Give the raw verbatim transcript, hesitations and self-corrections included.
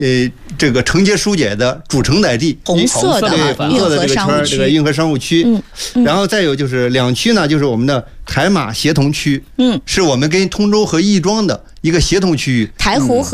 呃，这个承接疏解的主承载地， 红色的对，红色的这个圈，这个运河商务区。 嗯嗯、 然后再有就是两区呢，就是我们的台马协同区， 嗯， 是我们跟通州和亦庄的一个协同区域。 台湖和